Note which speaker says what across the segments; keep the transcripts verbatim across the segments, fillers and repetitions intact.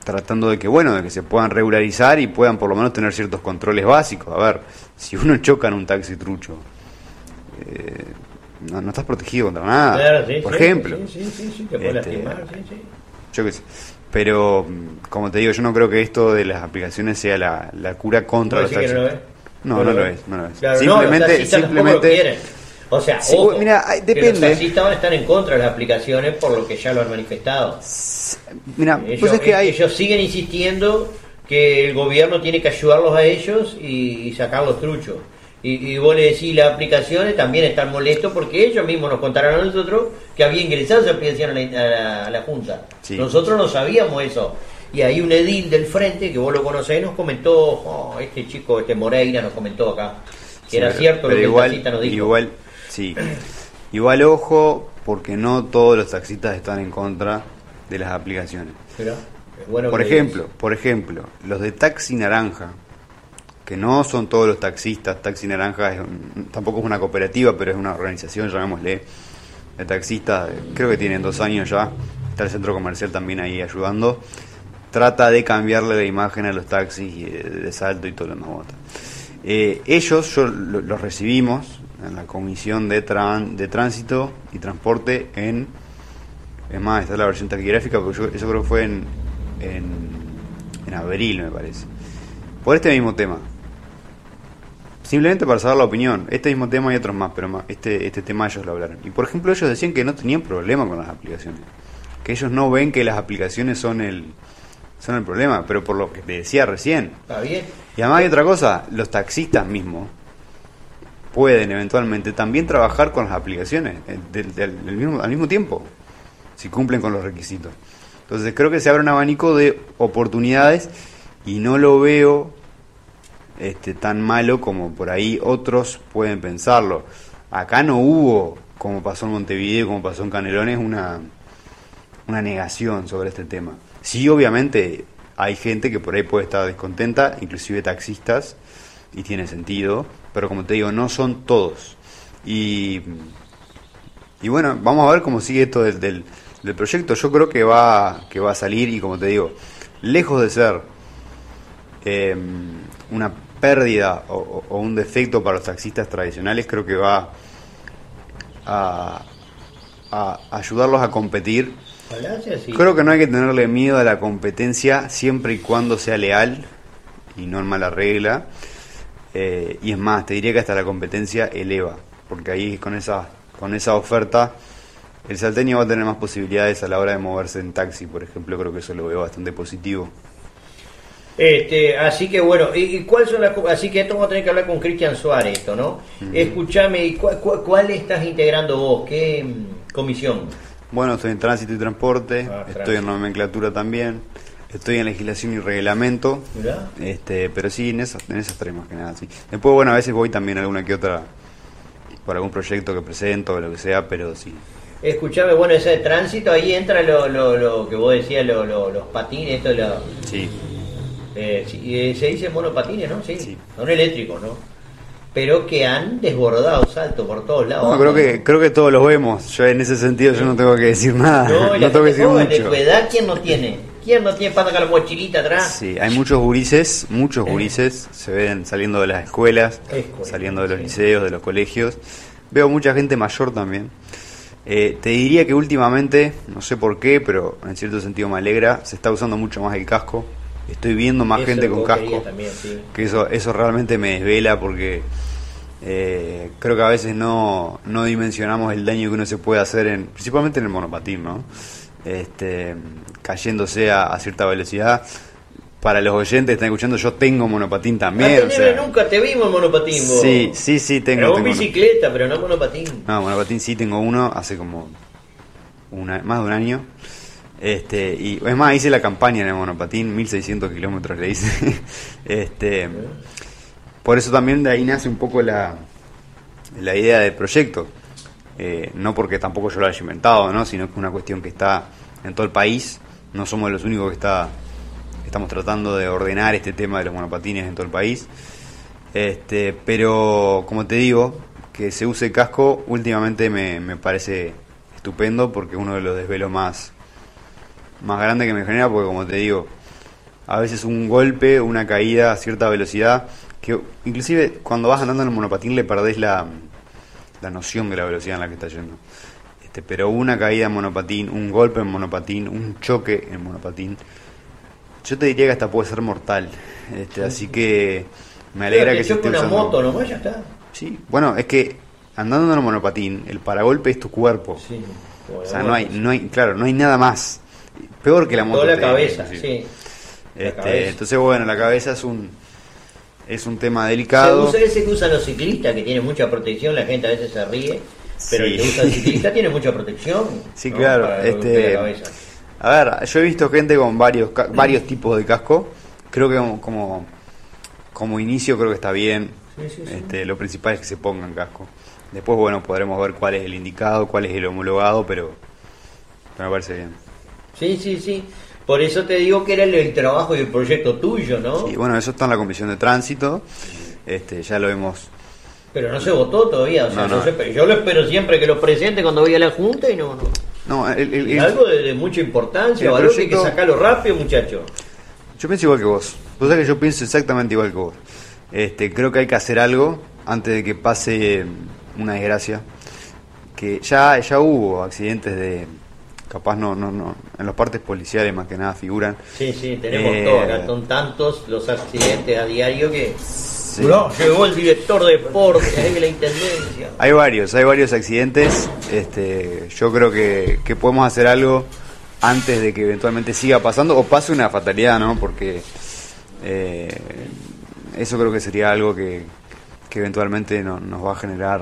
Speaker 1: tratando de que, bueno, de que se puedan regularizar y puedan por lo menos tener ciertos controles básicos. A ver, si uno choca en un taxi trucho, eh, no, no estás protegido contra nada,
Speaker 2: claro, sí,
Speaker 1: por
Speaker 2: sí,
Speaker 1: ejemplo.
Speaker 2: Sí, sí, sí, sí, te puede
Speaker 1: Este,
Speaker 2: lastimar, sí, sí.
Speaker 1: Yo qué sé. Pero, como te digo, yo no creo que esto de las aplicaciones sea la, la cura contra los taxis.
Speaker 2: No lo ves?
Speaker 1: No, no, no lo es, no lo es.
Speaker 2: Claro,
Speaker 1: simplemente,
Speaker 2: no, los taxistas
Speaker 1: simplemente.
Speaker 2: tampoco lo quieren. O sea,
Speaker 1: Sí,
Speaker 2: ojo,
Speaker 1: mira, hay-
Speaker 2: que
Speaker 1: depende.
Speaker 2: los taxistas van a estar en contra de las aplicaciones por lo que ya lo han manifestado.
Speaker 1: Mira,
Speaker 2: Ellos,
Speaker 1: pues es que hay.
Speaker 2: ellos siguen insistiendo que el gobierno tiene que ayudarlos a ellos y, y sacar los truchos. Y, y vos le decís, las aplicaciones también están molestos porque ellos mismos nos contaron a nosotros que había ingresado esa aplicación a la, a la, a la Junta.
Speaker 1: Sí.
Speaker 2: Nosotros no sabíamos eso. Y ahí un edil del frente, que vos lo conocés, nos comentó, oh, este chico, este Moreira nos comentó acá, que
Speaker 1: Sí,
Speaker 2: era
Speaker 1: pero-
Speaker 2: cierto
Speaker 1: pero
Speaker 2: lo que
Speaker 1: igual,
Speaker 2: el taxista nos dijo.
Speaker 1: Igual, sí. Igual ojo, porque no todos los taxistas están en contra de las aplicaciones.
Speaker 2: Pero, es bueno
Speaker 1: Por
Speaker 2: que
Speaker 1: ejemplo, por ejemplo, los de Taxi Naranja, que no son todos los taxistas. Taxi Naranja es un- tampoco es una cooperativa, pero es una organización, llamémosle, de taxistas. Creo que tienen dos años ya. Está el centro comercial también ahí ayudando. Trata de cambiarle la imagen a los taxis y de, de salto y todo lo demás. Eh, ellos, yo lo- los recibimos en la Comisión de, tran, de Tránsito y Transporte en... Es más, está la versión taquigráfica, porque yo, eso creo que fue en, en, en abril, me parece. Por este mismo tema. Simplemente para saber la opinión. Este mismo tema y otros más, pero más, este, este tema ellos lo hablaron. Y por ejemplo, ellos decían que no tenían problema con las aplicaciones. Que ellos no ven que las aplicaciones son el, son el problema, pero por lo que te decía recién.
Speaker 2: está bien.
Speaker 1: Y además hay otra cosa, los taxistas mismos pueden eventualmente también trabajar con las aplicaciones eh, del, del- del mismo, al mismo tiempo, si cumplen con los requisitos. Entonces creo que se abre un abanico de oportunidades y no lo veo este, tan malo como por ahí otros pueden pensarlo. Acá no hubo, como pasó en Montevideo, como pasó en Canelones, una, una negación sobre este tema. Sí, obviamente hay gente que por ahí puede estar descontenta, inclusive taxistas, y tiene sentido, pero como te digo, no son todos. Y, y bueno, vamos a ver cómo sigue esto del, del, del proyecto. Yo creo que va, que va a salir y como te digo, lejos de ser eh, una pérdida o, o- o un defecto para los taxistas tradicionales, creo que va a, a ayudarlos a competir.
Speaker 2: Ojalá sea así.
Speaker 1: Creo que no hay que tenerle miedo a la competencia siempre y cuando sea leal y no en mala regla. Eh, y es más, te diría que hasta la competencia eleva, porque ahí con esa, con esa oferta el salteño va a tener más posibilidades a la hora de moverse en taxi, por ejemplo. Creo que eso lo veo bastante positivo.
Speaker 2: Este, así que bueno, ¿y, y cuáles son las co- así que esto vamos a tener que hablar con Cristian Suárez, esto, ¿no? Escúchame, ¿y cuál, cuál, cuál estás integrando vos? ¿Qué mm, comisión?
Speaker 1: Bueno, estoy en tránsito y transporte,
Speaker 2: Ah,
Speaker 1: estoy
Speaker 2: tránsito.
Speaker 1: en nomenclatura también, estoy en legislación y reglamento,
Speaker 2: Mirá.
Speaker 1: este, pero sí, en esas, en esas tres más que nada, sí. Después, bueno, a veces voy también a alguna que otra, por algún proyecto que presento o lo que sea, pero sí.
Speaker 2: Escuchame, bueno, ese de tránsito, ahí entra lo, lo, lo que vos decías, lo, lo- los patines, esto, lo,
Speaker 1: Sí,
Speaker 2: eh, sí, eh, se dice monopatines, ¿no? Sí,
Speaker 1: Sí.
Speaker 2: son eléctricos, ¿no? Pero que han desbordado salto por todos lados.
Speaker 1: no, creo que creo que todos los vemos. Yo en ese sentido yo no tengo que decir nada,
Speaker 2: No,
Speaker 1: no,
Speaker 2: y la
Speaker 1: tengo que
Speaker 2: gente
Speaker 1: decir
Speaker 2: joven de
Speaker 1: mucho.
Speaker 2: tu edad, ¿quién no tiene? ¿Quién no tiene para sacar la mochilita atrás?
Speaker 1: Sí, hay muchos gurises, muchos gurises, se ven saliendo de las escuelas,
Speaker 2: Escuelas,
Speaker 1: saliendo de los
Speaker 2: sí.
Speaker 1: liceos, de los colegios. Veo mucha gente mayor también. Eh, te diría que últimamente, no sé por qué, pero en cierto sentido me alegra, se está usando mucho más el casco. Estoy viendo más
Speaker 2: Eso
Speaker 1: gente
Speaker 2: que
Speaker 1: con
Speaker 2: vos
Speaker 1: casco,
Speaker 2: querías también, sí.
Speaker 1: que eso eso realmente me desvela porque eh, creo que a veces no, no dimensionamos el daño que uno se puede hacer, en, principalmente en el monopatín, ¿no? Este, cayéndose a, a cierta velocidad. Para los oyentes que están escuchando, yo tengo monopatín también.
Speaker 2: Ah,
Speaker 1: o sea,
Speaker 2: nunca te vimos en monopatín, vos.
Speaker 1: sí, sí, sí, tengo.
Speaker 2: Pero vos
Speaker 1: tengo
Speaker 2: bicicleta, pero no monopatín.
Speaker 1: no, monopatín sí tengo uno hace como una, más de un año. Este, y es más, hice la campaña en el monopatín, mil seiscientos kilómetros le hice. este, por eso también de ahí nace un poco la, la idea del proyecto. Eh, no porque tampoco yo lo haya inventado, ¿no? Sino que es una cuestión que está en todo el país. No somos los únicos que está estamos tratando de ordenar este tema de los monopatines en todo el país. Este, pero como te digo, que se use casco últimamente me, me parece estupendo porque es uno de los desvelos más, más grandes que me genera, porque como te digo, a veces un golpe, una caída a cierta velocidad, que inclusive cuando vas andando en el monopatín le perdés la, la noción de la velocidad en la que estás yendo. Este, pero una caída en monopatín, un golpe en monopatín, un choque en monopatín, yo te diría que hasta puede ser mortal. Este, así que me alegra
Speaker 2: Pero
Speaker 1: que se esté
Speaker 2: una
Speaker 1: usando.
Speaker 2: moto nomás, ya está.
Speaker 1: Sí, bueno, es que andando en el monopatín, el paragolpe es tu cuerpo.
Speaker 2: Sí,
Speaker 1: o sea, no hay, no hay, claro, no hay nada más. Peor que la moto.
Speaker 2: Toda la
Speaker 1: te-
Speaker 2: cabeza,
Speaker 1: sí.
Speaker 2: sí. La
Speaker 1: Este,
Speaker 2: cabeza.
Speaker 1: entonces, bueno, la cabeza es un es un tema
Speaker 2: Se
Speaker 1: delicado.
Speaker 2: usa ese que usan los ciclistas, que tiene mucha protección, la gente a veces se ríe, pero
Speaker 1: Sí.
Speaker 2: el que usa el ciclista tiene mucha protección.
Speaker 1: Sí,
Speaker 2: ¿no?
Speaker 1: claro.
Speaker 2: Para el golpe de
Speaker 1: Este,
Speaker 2: la cabeza.
Speaker 1: a ver, yo he visto gente con varios ca- varios tipos de casco. Creo que como como, como inicio creo que está bien.
Speaker 2: Sí, sí, sí.
Speaker 1: Este, lo principal es que se pongan casco. Después, bueno, podremos ver cuál es el indicado, cuál es el homologado, pero me parece bien.
Speaker 2: Sí, sí, sí. Por eso te digo que era el, el trabajo y el proyecto tuyo, ¿no?
Speaker 1: Sí, bueno, eso está en la Comisión de Tránsito. Este, ya lo hemos.
Speaker 2: Pero no se votó todavía, o sea,
Speaker 1: No,
Speaker 2: no
Speaker 1: no.
Speaker 2: se- pero yo lo espero siempre que lo presente cuando voy a la Junta y no, no.
Speaker 1: No, el- el- el-
Speaker 2: Algo de, de mucha importancia,
Speaker 1: el
Speaker 2: o algo que hay que
Speaker 1: proyecto-
Speaker 2: sacarlo rápido, muchachos.
Speaker 1: Yo pienso igual que vos. Vos sabés que yo pienso exactamente igual que vos. Este, creo que hay que hacer algo antes de que pase una desgracia. Que ya, ya hubo accidentes de. Capaz no, no, no. En los partes policiales más que nada figuran.
Speaker 2: Sí, sí, tenemos
Speaker 1: Eh,
Speaker 2: todo, acá son tantos los accidentes a diario que...
Speaker 1: Sí.
Speaker 2: No, llegó el director de deportes, ahí de la intendencia.
Speaker 1: Hay varios, hay varios accidentes. Este, yo creo que, que podemos hacer algo antes de que eventualmente siga pasando o pase una fatalidad, ¿no? Porque eh, eso creo que sería algo que, que eventualmente no- nos va a generar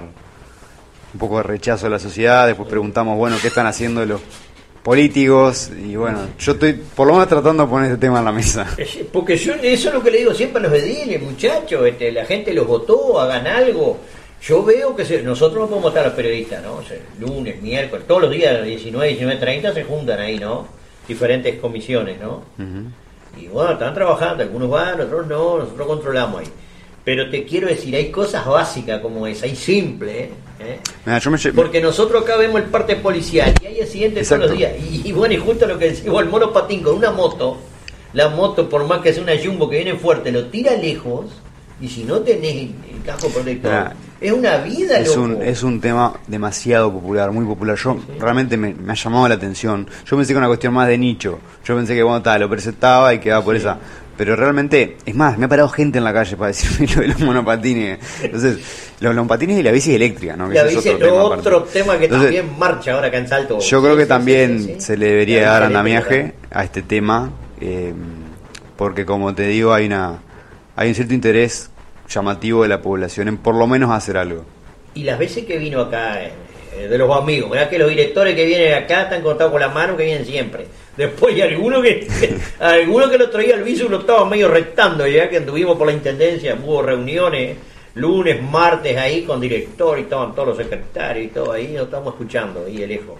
Speaker 1: un poco de rechazo de la sociedad. Después preguntamos, bueno, ¿qué están haciendo los políticos? Y bueno, yo estoy por lo menos tratando de poner este tema en la mesa.
Speaker 2: Eh, Porque yo eso es lo que le digo siempre a los ediles, muchachos, este, la gente los votó, hagan algo. Yo veo que se- nosotros no podemos votar a los periodistas, ¿no? O sea, lunes, miércoles, todos los días, diecinueve, diecinueve treinta se juntan ahí, ¿no? Diferentes comisiones, ¿no?
Speaker 1: Ujú.
Speaker 2: Y bueno, están trabajando, algunos van, otros no, nosotros controlamos ahí. Pero te quiero decir, hay cosas básicas como esa, hay simple, ¿eh?
Speaker 1: Mira, yo me lle-
Speaker 2: Porque nosotros acá vemos el parte policial y hay accidentes todos los
Speaker 1: Exacto.
Speaker 2: días. Y, y bueno, y justo lo que decimos, el monopatín con una moto, la moto, por más que sea una jumbo que viene fuerte, lo tira lejos. Y si no tenés el, el casco protector,
Speaker 1: Mirá,
Speaker 2: es una vida,
Speaker 1: Es
Speaker 2: loco.
Speaker 1: un, es un tema demasiado popular, muy popular. Yo
Speaker 2: Sí, sí.
Speaker 1: realmente me, me ha llamado la atención. Yo pensé que era una cuestión más de nicho. Yo pensé que bueno, tal, lo presentaba y quedaba por
Speaker 2: Sí.
Speaker 1: esa. Pero realmente, es más, me ha parado gente en la calle para decirme lo de los monopatines. Entonces, los monopatines y la bici eléctrica, ¿no? Que
Speaker 2: La
Speaker 1: ese
Speaker 2: bici
Speaker 1: es
Speaker 2: es
Speaker 1: otro tema
Speaker 2: otro
Speaker 1: aparte.
Speaker 2: tema que
Speaker 1: Entonces,
Speaker 2: también marcha ahora acá en Salto.
Speaker 1: yo creo
Speaker 2: Sí,
Speaker 1: que
Speaker 2: sí,
Speaker 1: también
Speaker 2: sí, sí, sí.
Speaker 1: se le debería
Speaker 2: La
Speaker 1: dar
Speaker 2: bici
Speaker 1: andamiaje
Speaker 2: eléctrica.
Speaker 1: a este tema. eh, porque como te digo, hay una hay un cierto interés llamativo de la población en por lo menos hacer algo.
Speaker 2: Y las veces que vino acá, eh, eh, de los amigos, ¿verdad? Que los directores que vienen acá están contados con la mano, que vienen siempre. Después hay algunos que alguno que lo traía el viso lo estaba medio retando, ya que anduvimos por la intendencia, hubo reuniones lunes, martes ahí con director y estaban todos los secretarios y todo ahí, lo estamos escuchando ahí de lejos.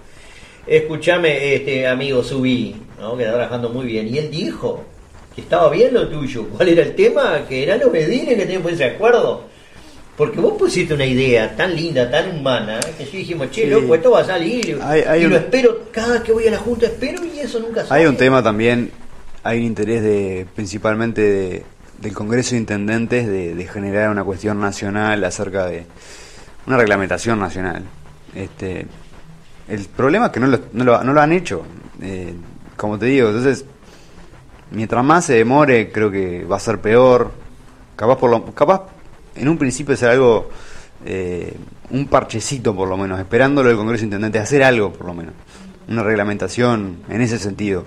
Speaker 2: Escúchame, este amigo Subí, ¿no? Que está trabajando muy bien, y él dijo que estaba bien lo tuyo. ¿Cuál era el tema? Que eran los ediles que tenían ese acuerdo. Porque vos pusiste una idea tan linda, tan humana, que sí dijimos, che,
Speaker 1: Sí.
Speaker 2: loco, esto va a salir.
Speaker 1: Hay- hay
Speaker 2: y
Speaker 1: un-
Speaker 2: lo espero, cada vez que voy a la Junta espero y eso nunca sale.
Speaker 1: Hay un tema también, hay un interés de principalmente de, del Congreso de Intendentes de, de generar una cuestión nacional acerca de una reglamentación nacional. Este, el problema es que no lo, no lo, no lo han hecho, eh, como te digo, entonces mientras más se demore creo que va a ser peor. Capaz por lo, capaz en un principio será algo, eh, un parchecito por lo menos, esperándolo del Congreso de Intendentes, hacer algo por lo menos, una reglamentación en ese sentido.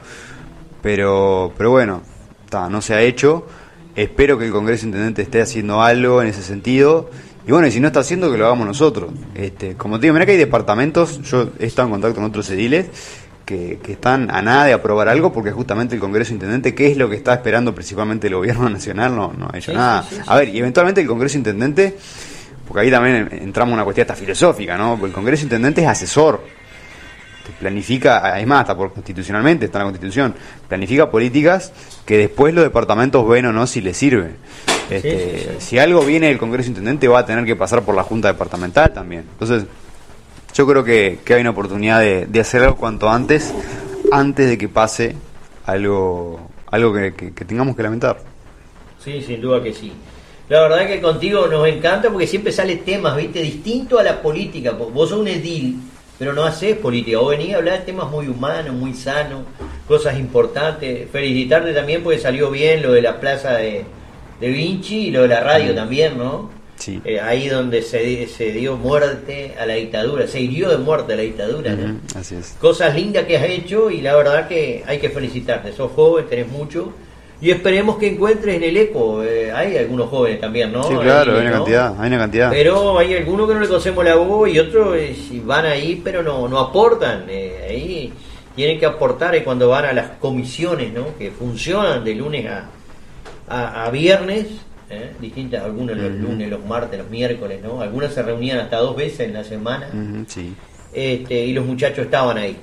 Speaker 1: Pero, pero bueno, ta, no se ha hecho. Espero que el Congreso de Intendentes esté haciendo algo en ese sentido. Y bueno, y si no está haciendo, que lo hagamos nosotros. Este, como te digo, mira que hay departamentos, yo he estado en contacto con otros ediles que, que están a nada de aprobar algo porque justamente el Congreso de Intendentes, ¿qué es lo que está esperando principalmente el gobierno nacional? No, no ha hecho
Speaker 2: Sí,
Speaker 1: nada.
Speaker 2: sí, sí, sí.
Speaker 1: A ver, y eventualmente el Congreso de Intendentes, porque ahí también entramos en una cuestión hasta filosófica, ¿no? Porque el Congreso de Intendentes es asesor. Te planifica, es más, hasta por constitucionalmente, está en la Constitución, planifica políticas que después los departamentos ven o no si les sirve. Este,
Speaker 2: Sí, sí, sí.
Speaker 1: Si algo viene del Congreso Intendente va a tener que pasar por la Junta Departamental también. Entonces, yo creo que, que hay una oportunidad de, de hacer algo cuanto antes, antes de que pase algo algo que, que, que tengamos que lamentar.
Speaker 2: Sí, sin duda que sí. La verdad que contigo nos encanta porque siempre sale temas, viste, distinto a la política. Vos sos un edil, pero no hacés política. Vos venís a hablar de temas muy humanos, muy sanos, cosas importantes. Felicitarte también porque salió bien lo de la plaza de, de Vinci y lo de la radio sí. también, ¿no?
Speaker 1: Sí.
Speaker 2: Eh, ahí donde se, se dio muerte a la dictadura, se hirió de muerte a la dictadura, ¿no?
Speaker 1: Uh-huh, así es.
Speaker 2: Cosas lindas que has hecho y la verdad que hay que felicitarte. Sos joven, tenés mucho. Y esperemos que encuentres en el ECO, eh, hay algunos jóvenes también, ¿no?
Speaker 1: Sí, claro,
Speaker 2: ahí,
Speaker 1: hay una
Speaker 2: ¿no?
Speaker 1: cantidad, hay una cantidad.
Speaker 2: Pero hay algunos que no le conocemos la voz y otros eh, van ahí pero no, no aportan, eh, ahí tienen que aportar eh, cuando van a las comisiones, ¿no? Que funcionan de lunes a, a, a viernes, eh, distintas, algunos los uh-huh. lunes, los martes, los miércoles, ¿no? Algunas se reunían hasta dos veces en la semana,
Speaker 1: uh-huh, sí.
Speaker 2: este, y los muchachos estaban ahí.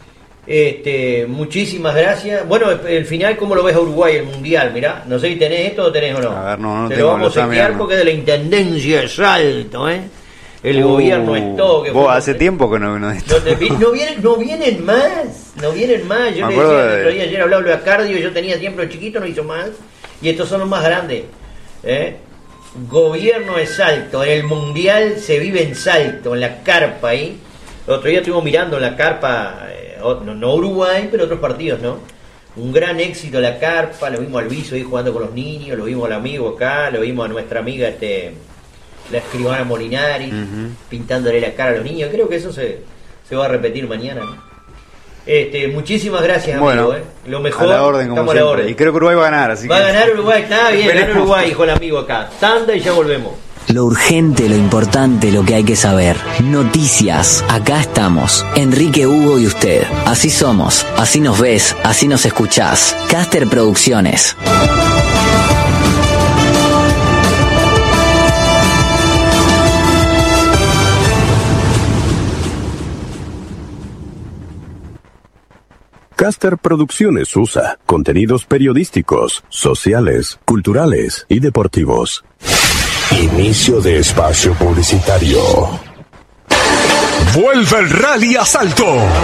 Speaker 2: Este, muchísimas gracias. Bueno, el, el final, ¿cómo lo ves a Uruguay, el Mundial? Mirá, no sé si tenés esto o tenés o no.
Speaker 1: A ver, no, no
Speaker 2: Te
Speaker 1: tengo,
Speaker 2: lo vamos
Speaker 1: lo
Speaker 2: a chequear porque es de la Intendencia de Salto, ¿eh? El uh, gobierno es todo. Que
Speaker 1: vos hace tiempo que no, no,
Speaker 2: no, te, no, vienen, no vienen más, no vienen más. Yo
Speaker 1: Me
Speaker 2: le decía el
Speaker 1: de...
Speaker 2: otro día, ayer hablaba de Acardio, yo tenía tiempo chiquito, no hizo más. Y estos son los más grandes, ¿eh? Gobierno de Salto, en el Mundial se vive en Salto, en la carpa ahí. El otro día estuvimos mirando en la carpa, eh, no, no Uruguay, pero otros partidos, ¿no? Un gran éxito la carpa, lo vimos al Viso ahí jugando con los niños, lo vimos al amigo acá, lo vimos a nuestra amiga, este, la escribana Molinari, uh-huh. pintándole la cara a los niños. Creo que eso se, se va a repetir mañana, ¿no? Este, muchísimas gracias,
Speaker 1: bueno,
Speaker 2: amigo, ¿eh? Lo mejor,
Speaker 1: a la orden, como
Speaker 2: estamos a la orden.
Speaker 1: Y creo que Uruguay va a ganar, así
Speaker 2: va
Speaker 1: que...
Speaker 2: a ganar Uruguay, está bien, gana Uruguay, hijo el amigo acá. Tanda y ya volvemos.
Speaker 3: Lo urgente, lo importante, lo que hay que saber. Noticias. Acá estamos. Enrique, Hugo y usted. Así somos. Así nos ves. Así nos escuchás. Caster Producciones.
Speaker 4: Caster Producciones U S A. Contenidos periodísticos, sociales, culturales y deportivos. Inicio de espacio publicitario.
Speaker 5: Vuelve el Rally a Salto.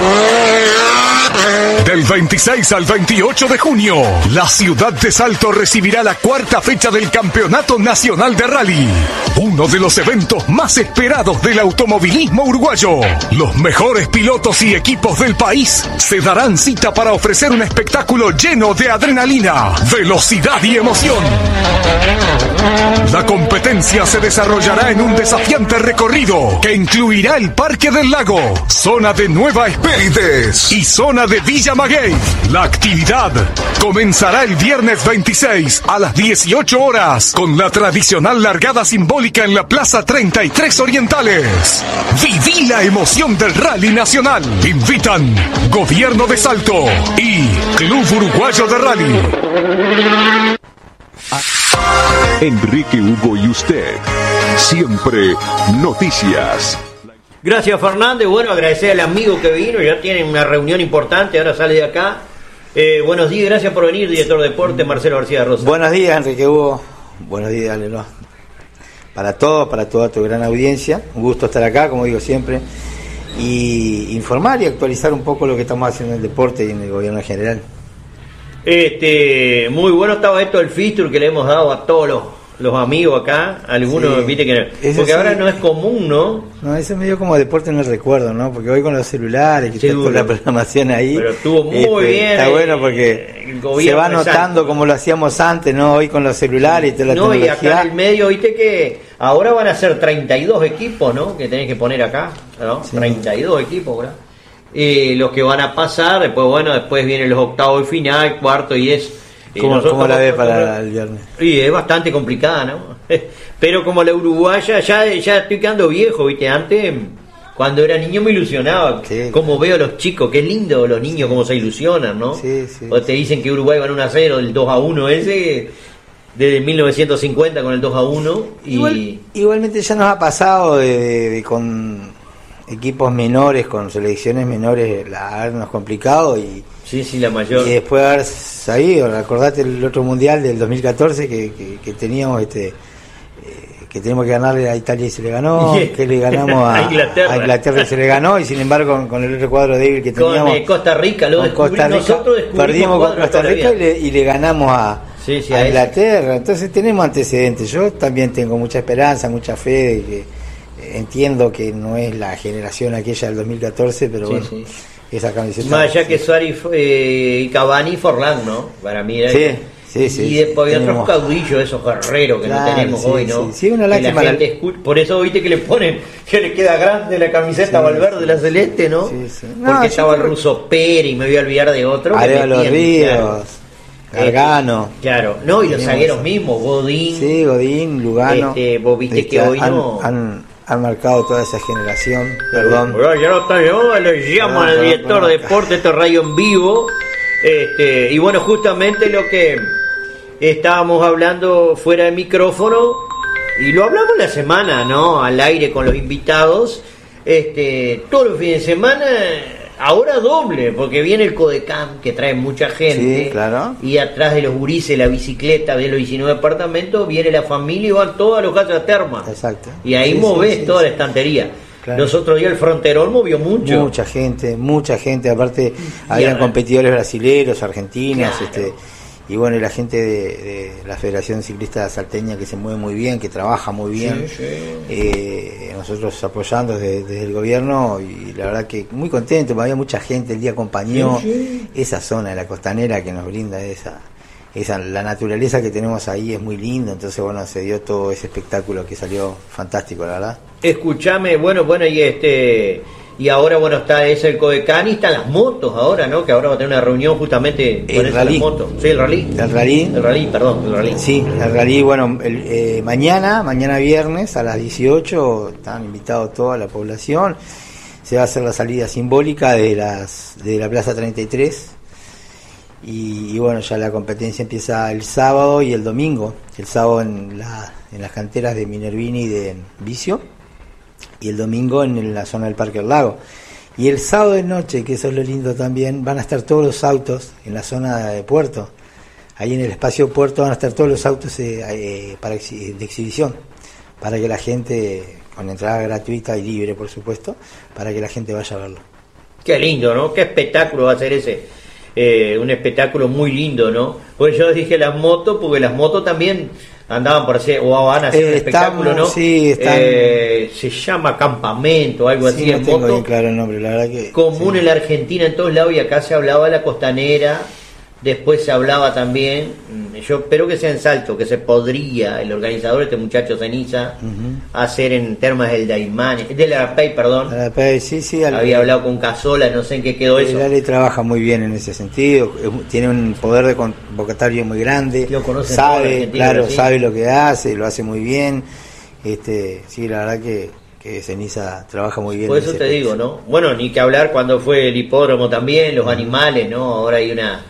Speaker 5: Del veintiséis al veintiocho de junio, la ciudad de Salto recibirá la cuarta fecha del Campeonato Nacional de Rally, uno de los eventos más esperados del automovilismo uruguayo. Los mejores pilotos y equipos del país se darán cita para ofrecer un espectáculo lleno de adrenalina, velocidad y emoción. La competencia se desarrollará en un desafiante recorrido que incluirá el Parque del Lago, zona de Nueva Espérides y zona de Villa Maguey. La actividad comenzará el viernes veintiséis a las dieciocho horas con la tradicional largada simbólica en la Plaza treinta y tres Orientales. Viví la emoción del Rally Nacional. Invitan Gobierno de Salto y Club Uruguayo de Rally.
Speaker 4: Enrique, Hugo y usted. Siempre noticias.
Speaker 2: Gracias, Fernández. Bueno, agradecer al amigo que vino. Ya tienen una reunión importante. Ahora sale de acá. Eh, buenos días. Gracias por venir, director de deporte, Marcelo García Rosa.
Speaker 6: Buenos días, Enrique Hugo. Buenos días, Lelo. Para todos, para toda tu gran audiencia. Un gusto estar acá, como digo siempre. Y informar y actualizar un poco lo que estamos haciendo en el deporte y en el gobierno en general.
Speaker 2: Este, muy bueno estaba esto del feature que le hemos dado a todos los, los amigos acá. Algunos, sí, viste que no, porque sí, ahora no es común, ¿no?
Speaker 6: No, eso es medio como deporte en el recuerdo, ¿no? Porque hoy con los celulares, que está toda la programación ahí.
Speaker 2: Pero estuvo muy
Speaker 6: este,
Speaker 2: bien.
Speaker 6: Está bueno porque se va notando como lo hacíamos antes, ¿no? Hoy con los celulares y toda la
Speaker 2: no,
Speaker 6: tecnología.
Speaker 2: Y acá en el medio, viste que ahora van a ser treinta y dos equipos, ¿no? Que tenés que poner acá, ¿no? Sí. treinta y dos equipos, ¿verdad? Eh, los que van a pasar, después bueno, después vienen los octavos de final, cuarto y es... Eh,
Speaker 6: ¿Cómo, ¿cómo la ves para el viernes?
Speaker 2: Sí, es bastante complicada, ¿no? Pero como la uruguaya, ya, ya estoy quedando viejo, ¿viste? Antes, cuando era niño me ilusionaba, sí, como veo a los chicos, qué lindo los niños, cómo se ilusionan, ¿no?
Speaker 6: Sí, sí.
Speaker 2: O te dicen que Uruguay va uno a cero, el dos a uno ese... Desde mil novecientos cincuenta con el dos a uno y...
Speaker 6: Igual, igualmente ya nos ha pasado de, de, de con... equipos menores, con selecciones menores, la habernos complicado y
Speaker 2: sí, sí, la mayor.
Speaker 6: Y después haber sabido, acordate el otro mundial del dos mil catorce que, que, que teníamos este eh, que tenemos que ganarle a Italia y se le ganó, que le ganamos a,
Speaker 2: a, Inglaterra.
Speaker 6: a Inglaterra y se le ganó, y sin embargo con, con el otro cuadro débil que teníamos,
Speaker 2: con eh, Costa Rica, lo
Speaker 6: con Costa Rica,
Speaker 2: nosotros
Speaker 6: perdimos con Costa Rica y le, y le ganamos a,
Speaker 2: sí, sí,
Speaker 6: a,
Speaker 2: a
Speaker 6: Inglaterra. Entonces tenemos antecedentes. Yo también tengo mucha esperanza, mucha fe de que entiendo que no es la generación aquella del dos mil catorce, pero sí, bueno, sí. Esa camiseta.
Speaker 2: Más allá sí. que Suárez eh, y Cavani y Forlán, ¿no? Para mí era
Speaker 6: sí,
Speaker 2: que...
Speaker 6: sí, sí,
Speaker 2: y después hay
Speaker 6: tenemos...
Speaker 2: otros caudillos, esos guerreros que claro, no tenemos
Speaker 6: sí,
Speaker 2: hoy, ¿no?
Speaker 6: Sí, sí, una lástima.
Speaker 2: La gente escucha... Por eso viste que le ponen, que le queda grande la camiseta sí, Valverde, sí. la celeste, ¿no? Sí, sí. No, porque estaba el ruso Pérez, y me voy a olvidar de otro.
Speaker 6: Arevalo Ríos, claro. Gargano.
Speaker 2: Este, claro, no, y los zagueros mismos, Godín.
Speaker 6: Sí, Godín, Lugano.
Speaker 2: Este, vos viste
Speaker 6: este,
Speaker 2: que hoy
Speaker 6: han,
Speaker 2: no...
Speaker 6: Han, han marcado toda esa generación, perdón.
Speaker 2: Pero ya no está, yo le llamo al director de deporte, este radio en vivo. Este, y bueno, justamente lo que estábamos hablando fuera de micrófono, y lo hablamos la semana, ¿no? Al aire con los invitados. Este, todos los fines de semana, ahora doble, porque viene el Codecam, que trae mucha gente.
Speaker 6: Sí, claro.
Speaker 2: Y atrás de los gurises, la bicicleta de los diecinueve departamentos, viene la familia y van todos a los casas de terma.
Speaker 6: Exacto.
Speaker 2: Y ahí sí, movés sí, sí, toda sí. la estantería. Claro. Los otros días el Fronterón movió mucho.
Speaker 6: Mucha gente, mucha gente. Aparte, habían competidores brasileños, argentinos, claro. este y bueno, y la gente de, de la Federación Ciclista Salteña, que se mueve muy bien, que trabaja muy bien. Sí, sí. Eh, nosotros apoyando desde, desde el gobierno, y la verdad que muy contento, había mucha gente, el día acompañó. Sí, sí. Esa zona de la costanera que nos brinda esa, esa la naturaleza que tenemos ahí es muy linda. Entonces bueno, se dio todo ese espectáculo que salió fantástico, la verdad.
Speaker 2: Escuchame, bueno, bueno, y este... Y ahora, bueno, está ese el Codecán y están las motos ahora, ¿no? Que ahora va a tener una reunión justamente con esas motos. Sí, el rally.
Speaker 6: El rally.
Speaker 2: El rally, perdón, el rally.
Speaker 6: Sí, el rally, bueno, el, eh, mañana, mañana viernes a las dieciocho, están invitados toda la población. Se va a hacer la salida simbólica de las de la Plaza treinta y tres. Y, y bueno, ya la competencia empieza el sábado y el domingo. El sábado en, la, en las canteras de Minervini y de Vicio. Y el domingo en la zona del Parque del Lago. Y el sábado de noche, que eso es lo lindo también, van a estar todos los autos en la zona de Puerto. Ahí en el espacio Puerto van a estar todos los autos eh, eh, para exhi- de exhibición, para que la gente, con entrada gratuita y libre por supuesto, para que la gente vaya a verlo.
Speaker 2: Qué lindo, ¿no? Qué espectáculo va a ser ese. Eh, un espectáculo muy lindo, ¿no? Pues yo dije las motos, porque las motos también andaban por hacer, o van a hacer eh, un espectáculo,
Speaker 6: estamos,
Speaker 2: ¿no?
Speaker 6: Sí, están...
Speaker 2: eh, se llama campamento, algo
Speaker 6: sí,
Speaker 2: así
Speaker 6: no
Speaker 2: en
Speaker 6: tengo
Speaker 2: moto.
Speaker 6: bien claro el nombre, la verdad que
Speaker 2: común
Speaker 6: sí.
Speaker 2: En la Argentina, en todos lados, y acá se hablaba de la costanera. Después se hablaba también, yo espero que sea en Salto, que se podría, el organizador, este muchacho Ceniza, uh-huh. hacer en Termas del Daimán, de la Arapey, perdón.
Speaker 6: Arapey, sí, sí.
Speaker 2: Al... Había hablado con Casola, no sé en qué quedó eso.
Speaker 6: Él trabaja muy bien en ese sentido, tiene un poder de convocatorio muy grande,
Speaker 2: lo conoce,
Speaker 6: sabe, claro, ¿sí? Sabe lo que hace, lo hace muy bien. Este, sí, la verdad que, que Ceniza trabaja muy bien.
Speaker 2: Por eso te digo, ¿no? Bueno, ni que hablar cuando fue el hipódromo también, los uh-huh. animales, ¿no? Ahora hay una...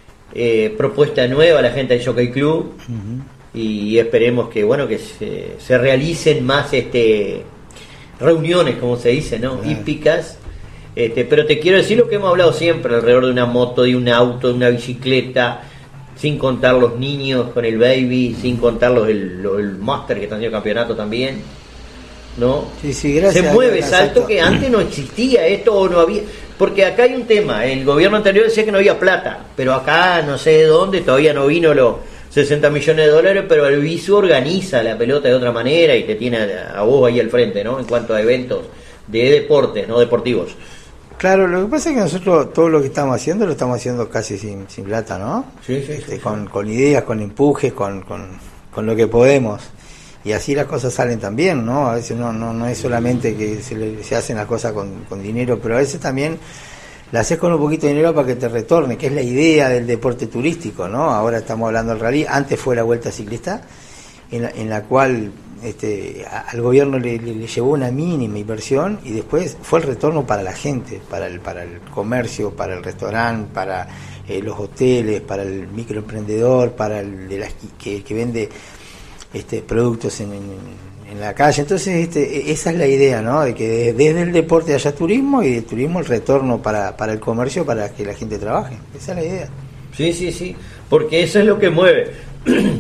Speaker 2: Eh, propuesta nueva a la gente del Jockey Club uh-huh. y esperemos que bueno que se, se realicen más este reuniones, como se dice, ¿no? Uh-huh. Hípicas, este, pero te quiero decir lo que hemos hablado siempre alrededor de una moto, de un auto, de una bicicleta, sin contar los niños con el baby, sin contar los el, los, el máster que están haciendo campeonato también, ¿no?
Speaker 6: Sí, sí, gracias.
Speaker 2: Se mueve Salto, que antes no existía esto o no había. Porque acá hay un tema, el gobierno anterior decía que no había plata, pero acá no sé de dónde, todavía no vino los sesenta millones de dólares, pero el Visu organiza la pelota de otra manera y te tiene a, a vos ahí al frente, ¿no? En cuanto a eventos de deportes, no deportivos.
Speaker 6: Claro, lo que pasa es que nosotros todo lo que estamos haciendo lo estamos haciendo casi sin, sin plata, ¿no?
Speaker 2: Sí, sí,
Speaker 6: este,
Speaker 2: sí,
Speaker 6: con,
Speaker 2: sí.
Speaker 6: con ideas, con empujes, con, con, con lo que podemos. Y así las cosas salen también, ¿no? A veces no no no es solamente que se, le, se hacen las cosas con, con dinero, pero a veces también la haces con un poquito de dinero para que te retorne, que es la idea del deporte turístico, ¿no? Ahora estamos hablando del rally, antes fue la Vuelta Ciclista, en la, en la cual este, a, al gobierno le, le, le llevó una mínima inversión y después fue el retorno para la gente, para el, para el comercio, para el restaurante, para eh, los hoteles, para el microemprendedor, para el de la, que, que vende este productos en, en, en la calle. Entonces este, esa es la idea, ¿no? De que desde el deporte haya turismo y del turismo el retorno para, para el comercio, para que la gente trabaje. Esa es la idea.
Speaker 2: Sí, sí, sí, porque eso es lo que mueve.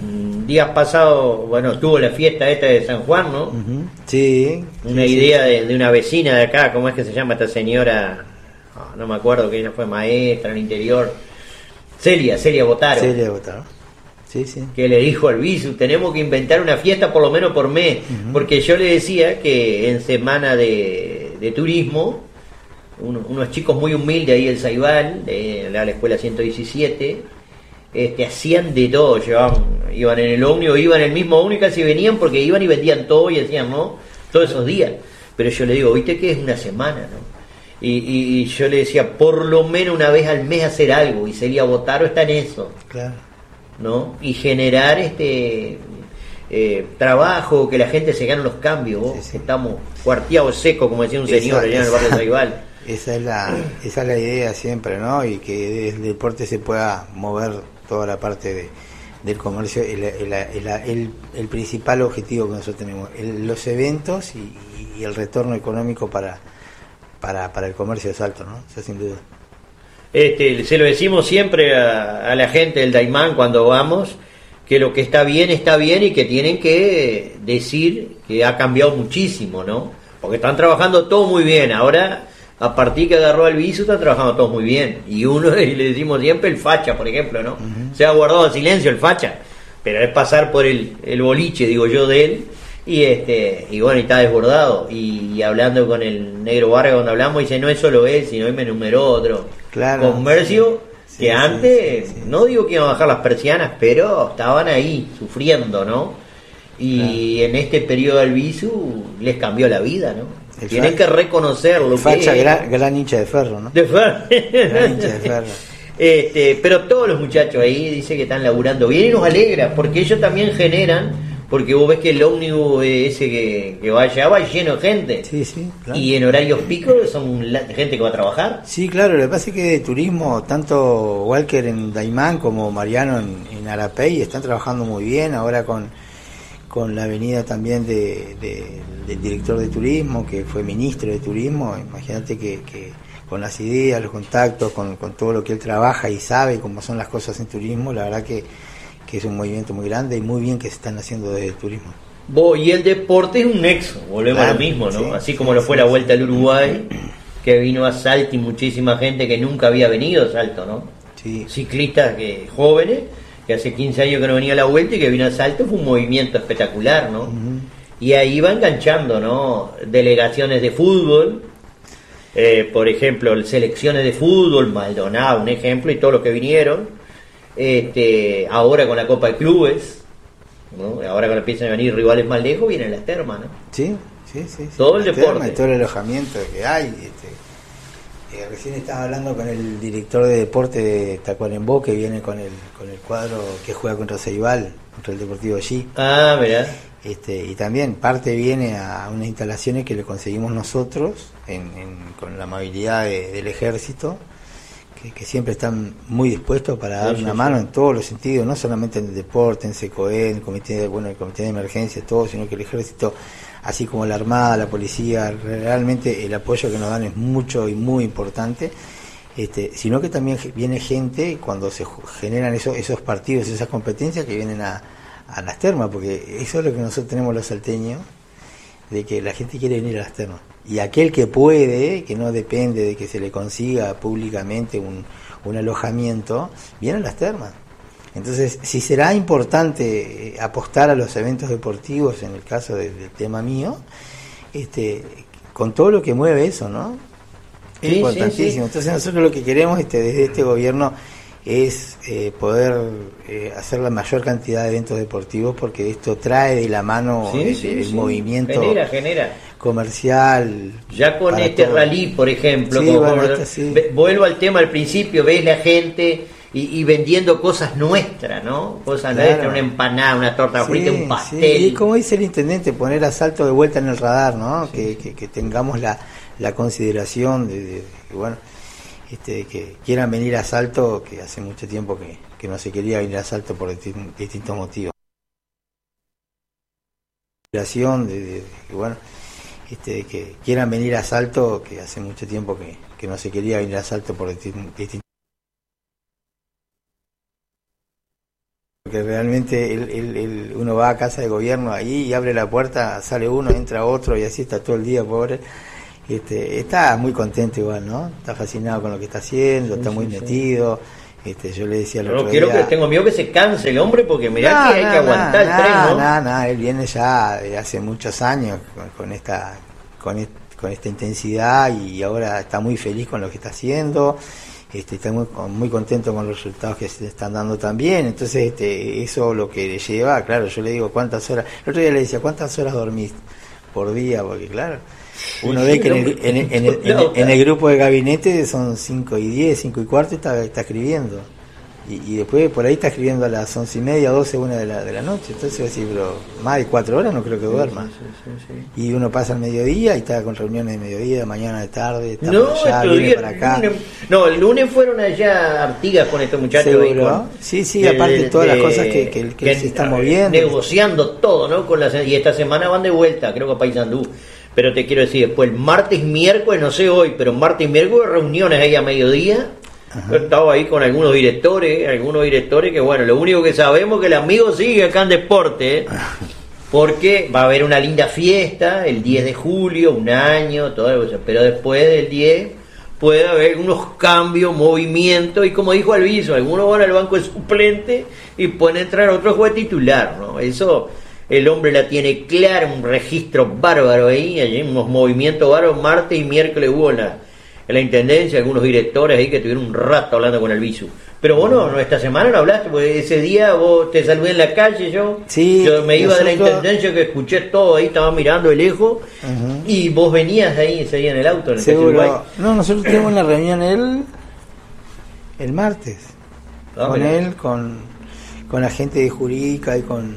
Speaker 2: días pasados, bueno, tuvo la fiesta esta de San Juan, ¿no?
Speaker 6: Uh-huh. Sí.
Speaker 2: Una
Speaker 6: sí,
Speaker 2: idea
Speaker 6: sí.
Speaker 2: De, de una vecina de acá, ¿cómo es que se llama esta señora? Oh, no me acuerdo, que ella fue maestra en el interior. Celia, Celia Botaro.
Speaker 6: Celia Botaro. Sí, sí.
Speaker 2: Que le dijo al Visu, tenemos que inventar una fiesta por lo menos por mes, uh-huh. Porque yo le decía que en semana de, de turismo, uno, unos chicos muy humildes ahí del Saibal, de la, la escuela ciento diecisiete, este, hacían de todo, llevaban, iban en el ómnibus, iban en el mismo ómnibus, casi venían porque iban y vendían todo y hacían, ¿no? Todos esos días. Pero yo le digo, viste que es una semana, ¿no? Y, y, y yo le decía, por lo menos una vez al mes hacer algo, y Celia Botaro está en eso.
Speaker 6: Claro.
Speaker 2: ¿No? Y generar este eh, trabajo, que la gente se gane los cambios, sí, sí. Estamos cuarteados secos, como decía un esa, señor allá esa, en el barrio de Saibal.
Speaker 6: Esa es la esa es la idea siempre, ¿no? Y que desde el deporte se pueda mover toda la parte de, del comercio, el, el, el, el, el principal objetivo que nosotros tenemos, el, los eventos y, y el retorno económico para, para, para el comercio de Salto, ¿no? Eso sin duda.
Speaker 2: Este, se lo decimos siempre a, a la gente del Daimán cuando vamos, que lo que está bien está bien y que tienen que decir que ha cambiado muchísimo, ¿no? Porque están trabajando todo muy bien. Ahora, a partir que agarró al Visu, están trabajando todos muy bien. Y uno, y le decimos siempre, el facha, por ejemplo, ¿no? Uh-huh. Se ha guardado en silencio el facha, pero es pasar por el, el boliche, digo yo, de él. Y este y bueno, y está desbordado. Y, y hablando con el negro Vargas, cuando hablamos, dice, no es solo él, sino él me enumeró otro
Speaker 6: claro,
Speaker 2: comercio
Speaker 6: sí,
Speaker 2: que
Speaker 6: sí,
Speaker 2: antes,
Speaker 6: sí, sí, sí.
Speaker 2: No digo que iban a bajar las persianas, pero estaban ahí, sufriendo, ¿no? Y claro. En este periodo del Visu les cambió la vida, ¿no? El Tienen facha, que reconocerlo.
Speaker 6: Facha,
Speaker 2: que
Speaker 6: gran, gran hincha de ferro, ¿no?
Speaker 2: De ferro.
Speaker 6: Gran hincha de ferro.
Speaker 2: Este, pero todos los muchachos ahí dicen que están laburando bien y nos alegra, porque ellos también generan. Porque vos ves que el ómnibus ese que, que va allá va lleno de gente.
Speaker 6: Sí, sí, claro.
Speaker 2: Y en horarios picos son la, gente que va a trabajar.
Speaker 6: Sí, claro, lo que pasa es que de turismo, tanto Walker en Daimán como Mariano en, en Arapey están trabajando muy bien. Ahora con, con la venida también de, de, del director de turismo, que fue ministro de turismo. Imagínate que, que con las ideas, los contactos, con, con todo lo que él trabaja y sabe cómo son las cosas en turismo, la verdad que que es un movimiento muy grande y muy bien que se están haciendo desde el turismo.
Speaker 2: Bo, y el deporte es un nexo, volvemos claro, a lo mismo, ¿no? Sí, Así como sí, lo fue sí, la Vuelta sí. al Uruguay, que vino a Salto y muchísima gente que nunca había venido a Salto, ¿no?
Speaker 6: Sí.
Speaker 2: Ciclistas que, jóvenes, que hace quince años que no venía a la Vuelta y que vino a Salto, fue un movimiento espectacular, ¿no? Uh-huh. Y ahí va enganchando, ¿no? Delegaciones de fútbol, eh, por ejemplo, selecciones de fútbol, Maldonado, un ejemplo, y todos los que vinieron. Este, ahora con la Copa de Clubes, ¿no? Ahora cuando empiezan a venir rivales más lejos, vienen las termas, ¿no?
Speaker 6: Sí, sí, sí. sí.
Speaker 2: Todo el deporte.
Speaker 6: Y todo el alojamiento que hay. Este, eh, recién estaba hablando con el director de deporte de Tacuarembó, que viene con el con el cuadro que juega contra Ceibal, contra el Deportivo allí.
Speaker 2: Ah, mirá.
Speaker 6: Este, y también parte viene a unas instalaciones que le conseguimos nosotros en, en, con la amabilidad de, del ejército. Que, que siempre están muy dispuestos para dar sí, una sí, mano sí. en todos los sentidos, no solamente en el deporte, en SECOE, en el comité de, bueno, el comité de emergencia, todo, sino que el ejército, así como la armada, la policía, realmente el apoyo que nos dan es mucho y muy importante, este, sino que también viene gente cuando se generan esos, esos partidos, esas competencias que vienen a, a las termas, porque eso es lo que nosotros tenemos los salteños, de que la gente quiere venir a las termas. Y aquel que puede, que no depende de que se le consiga públicamente un, un alojamiento, viene a las termas. Entonces, si será importante apostar a los eventos deportivos, en el caso de, del tema mío, este, con todo lo que mueve eso, ¿no? Es sí, importantísimo. Sí, sí. Entonces, nosotros lo que queremos este, desde este gobierno es eh, poder eh, hacer la mayor cantidad de eventos deportivos, porque esto trae de la mano
Speaker 2: sí,
Speaker 6: el,
Speaker 2: sí,
Speaker 6: el
Speaker 2: sí.
Speaker 6: movimiento
Speaker 2: genera, genera.
Speaker 6: comercial.
Speaker 2: Ya con este todo. Rally, por ejemplo,
Speaker 6: sí,
Speaker 2: como
Speaker 6: bueno,
Speaker 2: como,
Speaker 6: este, sí.
Speaker 2: vuelvo al tema al principio, ves la gente y, y vendiendo cosas nuestras, ¿no? Cosas claro. nuestras, una empanada, una torta
Speaker 6: sí,
Speaker 2: frita, un pastel.
Speaker 6: Sí. Y como dice el intendente, poner a Salto de vuelta en el radar, ¿no? Sí. Que, que, que tengamos la, la consideración de, de, de bueno, este, que quieran venir a Salto, que hace mucho tiempo que, que no se quería venir a Salto por distintos, distintos motivos. De, de, de, de, bueno, este, que quieran venir a Salto, que hace mucho tiempo que, que no se quería venir a Salto por distintos Porque realmente el, el, el, uno va a casa de gobierno ahí y abre la puerta, sale uno, entra otro y así está todo el día, pobre. Este, está muy contento igual, ¿no? Está fascinado con lo que está haciendo, sí, está muy sí, metido. Sí. Este, yo le decía al otro
Speaker 2: no quiero
Speaker 6: día,
Speaker 2: que tengo miedo que se canse el hombre porque mirá
Speaker 6: nah,
Speaker 2: que hay
Speaker 6: nah,
Speaker 2: que aguantar
Speaker 6: nah,
Speaker 2: el tren, ¿no?
Speaker 6: No, no, no, él viene ya de hace muchos años con, con esta con, et, con esta intensidad y ahora está muy feliz con lo que está haciendo. Este, está muy, muy contento con los resultados que se están dando también, entonces este, eso lo que le lleva, claro, yo le digo cuántas horas, el otro día le decía cuántas horas dormís por día, porque claro, uno ve que en el, en, el, en, el, en, el, en el grupo de gabinete son cinco y diez, cinco y cuarto y está, está escribiendo, y, y después por ahí está escribiendo a las once y media, doce, una de la, de la noche, entonces voy a decir, pero más de cuatro horas no creo que duerma. Sí, sí, sí, sí. Y uno pasa al mediodía y está con reuniones de mediodía, de mañana, de tarde, está
Speaker 2: no,
Speaker 6: por allá, viene
Speaker 2: día,
Speaker 6: para acá.
Speaker 2: Lunes, no, el lunes fueron allá a Artigas con estos muchachos.
Speaker 6: ¿Seguro?
Speaker 2: Con,
Speaker 6: sí, sí, de, aparte de todas de, las cosas que, que, que, que se están moviendo.
Speaker 2: Negociando todo, ¿no? Con la, y esta semana van de vuelta, creo que a Paysandú. Pero te quiero decir, después el martes, miércoles, no sé hoy, pero martes y miércoles reuniones ahí a mediodía. Yo estaba ahí con algunos directores, algunos directores que bueno, lo único que sabemos es que el amigo sigue acá en Deporte, ¿eh? Porque va a haber una linda fiesta el diez de julio, un año, todo eso, pero después del diez puede haber unos cambios, movimientos, y como dijo Alviso, algunos van al banco de suplente y pueden entrar otros juez titular, ¿no? Eso el hombre la tiene clara, un registro bárbaro ahí, allí unos movimientos bárbaros, martes y miércoles hubo en la, en la intendencia, algunos directores ahí que tuvieron un rato hablando con Alviso. Pero vos no, no, esta semana no hablaste, porque ese día vos te saludé en la calle, yo,
Speaker 6: sí,
Speaker 2: yo me iba
Speaker 6: nosotros...
Speaker 2: de la intendencia que escuché todo ahí, estaba mirando de lejos, uh-huh. Y vos venías ahí ese día en el auto, en el
Speaker 6: Seguro. No, nosotros tuvimos una reunión el, el martes, ah, con mirá. él, con, con la gente de jurídica y con,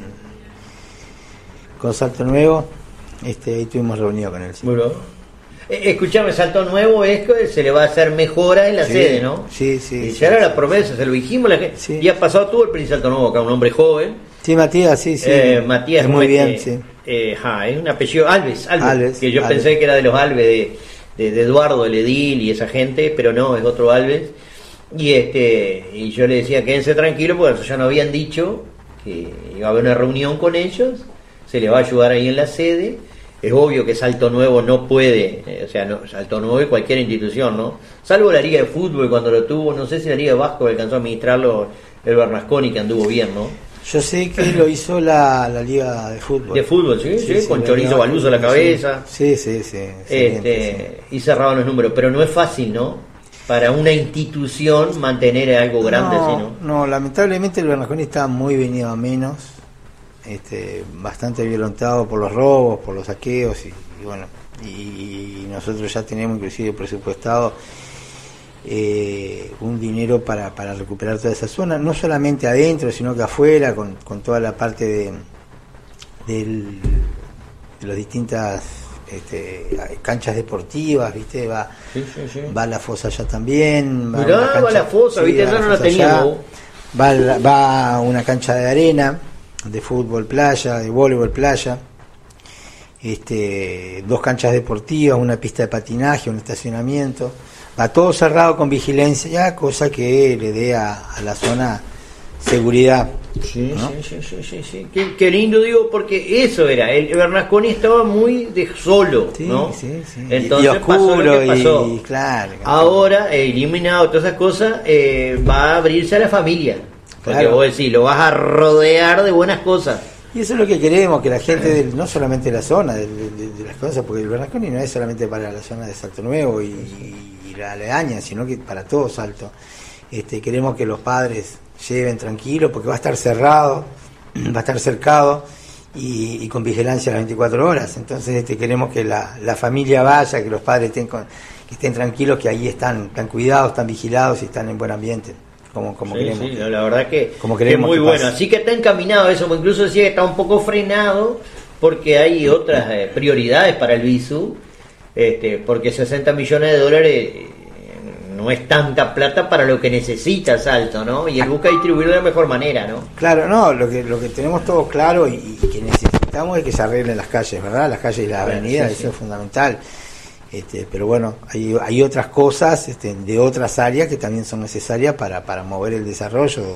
Speaker 6: con Salto Nuevo, este, ahí tuvimos reunión con él. Sí.
Speaker 2: Bueno. Escuchame, Salto Nuevo es que se le va a hacer mejora en la
Speaker 6: sí,
Speaker 2: sede, ¿no?
Speaker 6: Sí, sí.
Speaker 2: Y
Speaker 6: sí,
Speaker 2: ya era
Speaker 6: sí,
Speaker 2: la promesa, se lo dijimos a la gente.
Speaker 6: Sí.
Speaker 2: Y ha pasado todo el Príncipe Salto Nuevo acá, un hombre joven.
Speaker 6: Sí, Matías, sí, sí.
Speaker 2: Eh, Matías
Speaker 6: es muy bien,
Speaker 2: eh,
Speaker 6: sí.
Speaker 2: Eh, ja, es un apellido Alves, Alves,
Speaker 6: Alves
Speaker 2: que yo
Speaker 6: Alves.
Speaker 2: pensé que era de los Alves de, de, de Eduardo, el Edil y esa gente, pero no, es otro Alves. Y este y yo le decía, quédense tranquilos, porque ya nos habían dicho que iba a haber una reunión con ellos, se le va a ayudar ahí en la sede. Es obvio que Salto Nuevo no puede, eh, o sea, no, Salto Nuevo es cualquier institución, ¿no? Salvo la Liga de Fútbol cuando lo tuvo, no sé si la Liga de Vasco alcanzó a administrarlo el Bernasconi, que anduvo bien, ¿no?
Speaker 6: Yo sé que lo hizo la, la Liga de Fútbol.
Speaker 2: De fútbol, sí, sí, sí, sí con Chorizo Baluso a la cabeza.
Speaker 6: Sí, sí, sí.
Speaker 2: Este, sí. Y cerraban los números, pero no es fácil, ¿no? Para una institución mantener algo grande
Speaker 6: no,
Speaker 2: así, ¿no?
Speaker 6: No, lamentablemente el Bernasconi está muy venido a menos. Este, bastante violentado por los robos, por los saqueos y, y bueno, y, y nosotros ya tenemos inclusive presupuestado eh, un dinero para, para recuperar toda esa zona, no solamente adentro sino que afuera, con, con toda la parte de, del, de las distintas este, canchas deportivas, viste, va,
Speaker 2: sí, sí, sí.
Speaker 6: va la fosa allá también, va,
Speaker 2: Mirá,
Speaker 6: una cancha,
Speaker 2: va la fosa,
Speaker 6: sí,
Speaker 2: viste,
Speaker 6: va
Speaker 2: esa
Speaker 6: la
Speaker 2: no la
Speaker 6: fosa
Speaker 2: teníamos.
Speaker 6: Va, la, va una cancha de arena, de fútbol playa, de voleibol playa, este, dos canchas deportivas, una pista de patinaje, un estacionamiento, va todo cerrado con vigilancia, ya, cosa que le dé a, a la zona seguridad.
Speaker 2: Sí,
Speaker 6: ¿no?
Speaker 2: sí, sí, sí, sí, sí. Qué, qué lindo, digo, porque eso era, el Bernasconi estaba muy de solo,
Speaker 6: sí,
Speaker 2: ¿no?
Speaker 6: Sí, sí.
Speaker 2: Entonces
Speaker 6: y, y oscuro,
Speaker 2: pasó lo que pasó.
Speaker 6: Y, claro,
Speaker 2: ahora, eh, eliminado todas esas cosas, eh, va a abrirse a la familia. Porque
Speaker 6: claro.
Speaker 2: vos decís, lo vas a rodear de buenas cosas.
Speaker 6: Y eso es lo que queremos, que la gente, del, no solamente de la zona, de, de, de las cosas, porque el Bernasconi no es solamente para la zona de Salto Nuevo y, y, y la aledaña, sino que para todo Salto. Este, queremos que los padres lleven tranquilos, porque va a estar cerrado, va a estar cercado y, y con vigilancia las veinticuatro horas. Entonces este, queremos que la, la familia vaya, que los padres estén, con, que estén tranquilos, que ahí están, están cuidados, están vigilados y están en buen ambiente. Como, como
Speaker 2: sí,
Speaker 6: queremos.
Speaker 2: sí, la verdad que,
Speaker 6: como
Speaker 2: que es muy
Speaker 6: que
Speaker 2: bueno. Así que está encaminado eso, incluso decía que está un poco frenado porque hay otras eh, prioridades para el B I S U, este, porque sesenta millones de dólares eh, no es tanta plata para lo que necesita Salto, ¿no? Y él busca distribuirlo de la mejor manera, ¿no?
Speaker 6: Claro, no, lo que lo que tenemos todos claro y, y que necesitamos es que se arreglen las calles, ¿verdad? Las calles y las
Speaker 2: bueno,
Speaker 6: avenidas,
Speaker 2: sí,
Speaker 6: eso
Speaker 2: sí.
Speaker 6: es fundamental. Este, pero bueno, hay, hay otras cosas este, de otras áreas que también son necesarias para, para mover el desarrollo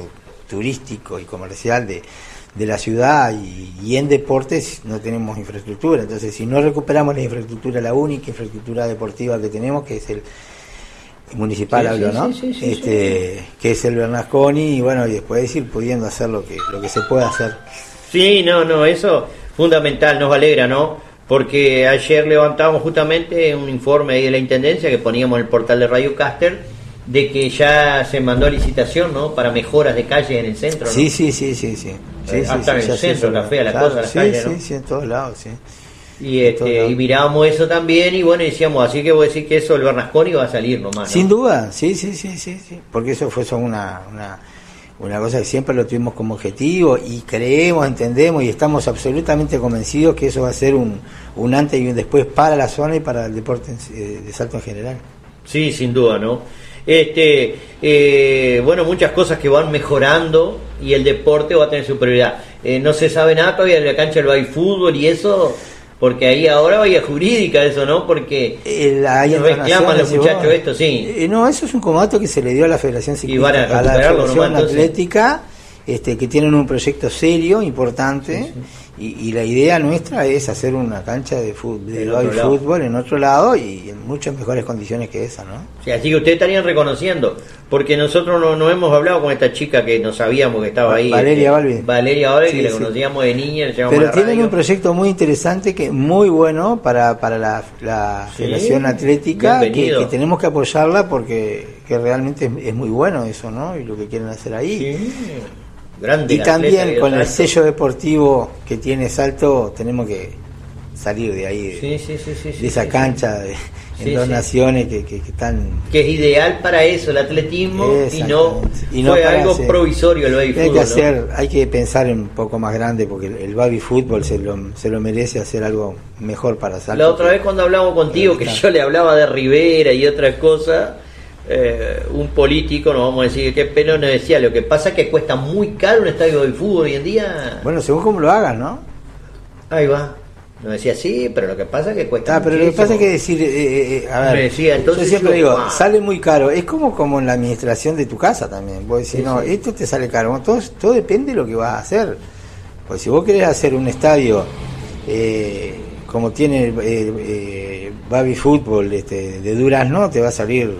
Speaker 6: turístico y comercial de, de la ciudad, y, y en deportes no tenemos infraestructura. Entonces, si no recuperamos la infraestructura, la única infraestructura deportiva que tenemos, que es el municipal,
Speaker 2: sí,
Speaker 6: hablo,
Speaker 2: sí,
Speaker 6: ¿no?
Speaker 2: Sí, sí, sí,
Speaker 6: este,
Speaker 2: sí.
Speaker 6: Que es el Bernasconi, y bueno, y después ir pudiendo hacer lo que lo que se pueda hacer.
Speaker 2: Sí, no, no, eso fundamental, nos alegra, ¿no? Porque ayer levantamos justamente un informe ahí de la Intendencia que poníamos en el portal de Radio Caster, de que ya se mandó a licitación, ¿no? Para mejoras de calles en el centro, ¿no?
Speaker 6: Sí, sí, sí, sí, sí. sí,
Speaker 2: Eh,
Speaker 6: sí
Speaker 2: hasta
Speaker 6: sí,
Speaker 2: en el
Speaker 6: ya se
Speaker 2: centro,
Speaker 6: hizo.
Speaker 2: la fea la
Speaker 6: Claro,
Speaker 2: cosa, la
Speaker 6: sí,
Speaker 2: calle,
Speaker 6: sí,
Speaker 2: ¿no?
Speaker 6: sí, en todos lados, sí.
Speaker 2: Y,
Speaker 6: En todos
Speaker 2: este,
Speaker 6: lados.
Speaker 2: y mirábamos eso también, y bueno, decíamos, así que voy a decir que eso el Bernasconi va a salir nomás, ¿no?
Speaker 6: Sin duda, sí, sí, sí, sí, sí. Porque eso fue eso una, una, una cosa que siempre lo tuvimos como objetivo, y creemos, entendemos y estamos absolutamente convencidos que eso va a ser un, un antes y un después para la zona y para el deporte en- de salto en general.
Speaker 2: Sí, sin duda, ¿no? Este, eh, bueno, muchas cosas que van mejorando y el deporte va a tener su prioridad. Eh, no se sabe nada todavía de la cancha del baby fútbol y eso, porque ahí ahora vaya jurídica eso, ¿no? Porque
Speaker 6: El, hay
Speaker 2: reclaman los
Speaker 6: entonaciones,
Speaker 2: muchachos
Speaker 6: vos.
Speaker 2: esto, sí.
Speaker 6: Eh, no, eso es un comodato que se le dio a la Federación
Speaker 2: Y van a
Speaker 6: Ciclista, a la
Speaker 2: recuperarlo
Speaker 6: Federación
Speaker 2: nomás, entonces.
Speaker 6: Atlética, este, que tienen un proyecto serio, importante, Y, y la idea nuestra es hacer una cancha de fútbol, de
Speaker 2: En
Speaker 6: baby
Speaker 2: otro lado.
Speaker 6: fútbol en otro lado y en muchas mejores condiciones que esa, ¿no?
Speaker 2: Sí, así que ustedes estarían reconociendo, porque nosotros no, no hemos hablado con esta chica que no sabíamos que estaba ahí.
Speaker 6: Valeria
Speaker 2: este,
Speaker 6: Balbi.
Speaker 2: Valeria Balbi,
Speaker 6: Sí,
Speaker 2: que la
Speaker 6: sí.
Speaker 2: conocíamos de niña, le llamamos a
Speaker 6: Pero
Speaker 2: la
Speaker 6: tienen
Speaker 2: radio.
Speaker 6: un proyecto muy interesante, que muy bueno para, para la, la
Speaker 2: Sí,
Speaker 6: Federación Atlética, que,
Speaker 2: bienvenido.
Speaker 6: que tenemos que apoyarla porque que realmente es, es muy bueno eso, ¿no? Y lo que quieren hacer ahí.
Speaker 2: Sí, grande
Speaker 6: Y
Speaker 2: la
Speaker 6: también
Speaker 2: atleta,
Speaker 6: con el
Speaker 2: Salto.
Speaker 6: sello deportivo que tiene Salto, tenemos que salir de ahí, de,
Speaker 2: Sí, sí, sí, sí,
Speaker 6: de
Speaker 2: sí,
Speaker 6: esa
Speaker 2: sí,
Speaker 6: cancha, de,
Speaker 2: Sí,
Speaker 6: en dos
Speaker 2: sí.
Speaker 6: naciones que, que, que están...
Speaker 2: que es ideal para eso, el atletismo, y no,
Speaker 6: Exactamente. Y no
Speaker 2: fue
Speaker 6: para
Speaker 2: algo
Speaker 6: hacer-
Speaker 2: provisorio el baby
Speaker 6: Hay
Speaker 2: fútbol,
Speaker 6: que
Speaker 2: ¿no?
Speaker 6: hacer, hay que pensar un poco más grande, porque el, el baby fútbol se lo, se lo merece, hacer algo mejor para Salto.
Speaker 2: La otra
Speaker 6: que-
Speaker 2: vez cuando hablamos contigo, que
Speaker 6: Claro.
Speaker 2: yo le hablaba de Rivera y otras cosas, eh, un político, no vamos a decir qué pelo, nos decía, lo que pasa es que cuesta muy caro un estadio de fútbol hoy en día.
Speaker 6: Bueno, según cómo lo hagas, ¿no?
Speaker 2: Ahí va. Nos decía, sí, pero lo que pasa es que cuesta
Speaker 6: Ah, pero lo que
Speaker 2: muchísimo.
Speaker 6: pasa es que decir, eh, eh, a ver,
Speaker 2: Me decía, entonces
Speaker 6: yo siempre
Speaker 2: yo,
Speaker 6: digo,
Speaker 2: ah.
Speaker 6: sale muy caro, es como como en la administración de tu casa también, vos decís,
Speaker 2: Sí,
Speaker 6: no,
Speaker 2: sí.
Speaker 6: esto te sale caro, Bueno, todo, todo depende de lo que vas a hacer, pues si vos querés hacer un estadio eh, como tiene el eh, eh, baby fútbol este, de Durazno, te va a salir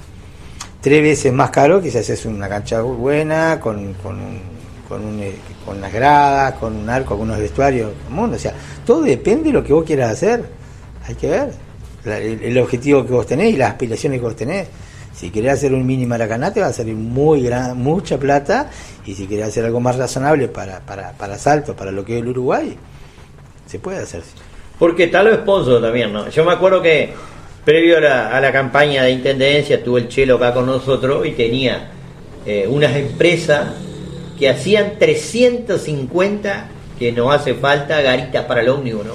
Speaker 6: tres veces más caro que si haces una cancha buena, con, con un con un, eh, con unas gradas, con un arco, con unos vestuarios comunes, o sea, todo depende de lo que vos quieras hacer, hay que ver la- el, el objetivo que vos tenés y las aspiraciones que vos tenés. Si querés hacer un mini Maracaná te va a salir muy gran, mucha plata, y si querés hacer algo más razonable para, para, para Salto, para lo que es el Uruguay, se puede hacer.
Speaker 2: Porque está lo sponsor también, ¿no? Yo me acuerdo que previo a la, a la campaña de intendencia estuvo el Chelo acá con nosotros y tenía eh, unas empresas que hacían trescientos cincuenta, que nos hace falta, garitas para el ómnibus, ¿no?